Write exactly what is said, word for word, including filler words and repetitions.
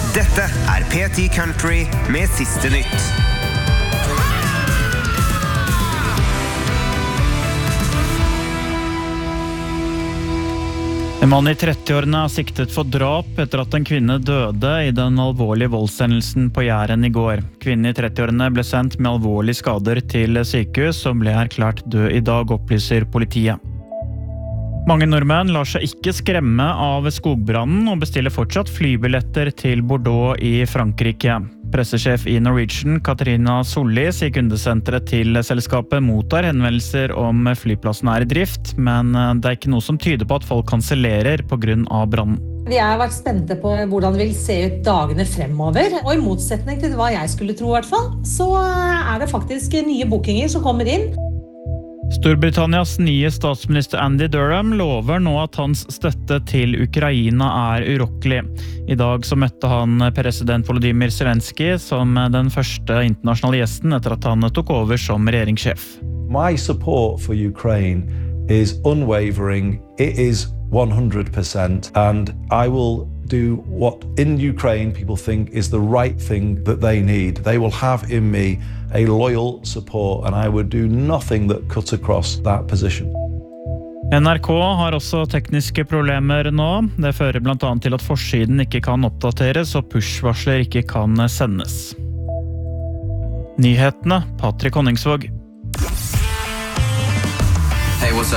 Dette er P ti Country med siste nytt. En mann i trettiårene er siktet for drap etter at en kvinne døde i den alvorlige voldshendelsen på Jæren i går. Kvinnen i trettiårene ble sendt med alvorlige skader til sykehus og ble erklært død i dag, opplyser politiet. Mange nordmenn lar seg ikke skremme av skogbrannen og bestiller fortsatt flybilletter til Bordeaux i Frankrike. Pressesjef i Norwegian, Katarina Solli, sier kundesenteret til selskapet mottar henvendelser om flyplassen er i drift, men det er ikke noe som tyder på at folk kansellerer på grunn av brannen. Vi har vært spente på hvordan det vil se ut dagene fremover, og i motsetning til hva jeg skulle tro i hvert fall, så er det faktisk nye bookinger som kommer inn. Storbritannias nye statsminister Andy Durham lover nå at hans støtte til Ukraina er urokkelig. I dag så møtte han president Volodymyr Zelensky som den første internasjonale gjesten etter at han tok over som regjeringssjef. My support for Ukraine is unwavering. It is one hundred percent, and I will do what in Ukraine people think is the right thing that they need. They will have in me a loyal support, and I would do nothing that cuts across that position. N R K har også tekniske problemer nå. Det fører blant annet til at forsiden ikke kan oppdateres og push-varsler ikke kan sendes. Nyhetene, Patrick Honningsvåg. Hey, what's